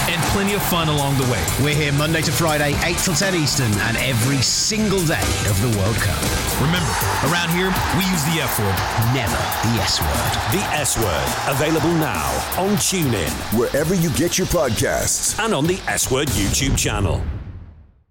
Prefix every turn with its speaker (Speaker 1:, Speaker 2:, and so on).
Speaker 1: and plenty of fun along the way.
Speaker 2: We're here Monday to Friday, 8 till 10 Eastern, and every single day of the World Cup.
Speaker 1: Remember, around here, we use the F word.
Speaker 2: Never the S word.
Speaker 3: The S Word, available now on TuneIn,
Speaker 4: wherever you get your podcasts,
Speaker 3: and on the S Word YouTube channel.